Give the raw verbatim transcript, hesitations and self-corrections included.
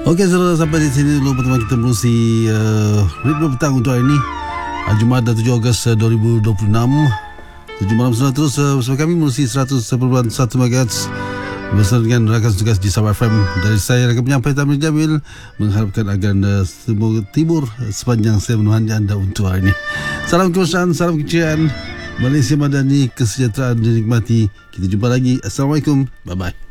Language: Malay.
Okey, saudara, sampai di sini dulu pertemuan kita menerusi uh, Ritme Petang untuk hari ini, uh, Jumaat tujuh Ogos uh, dua ribu dua puluh enam. tujuh malam sudah terus uh, bersama kami menerusi seratus perpuluhan satu megahertz bersama dengan rakan tugas di Sabah F M. Dari saya rakan penyampai Tamir Jamil, mengharapkan agar anda semua tibur sepanjang saya menuhani anda untuk hari ini. Salam kemesraan, salam keceriaan, Malaysia Madani, kesejahteraan dinikmati. Kita jumpa lagi. Assalamualaikum, bye bye.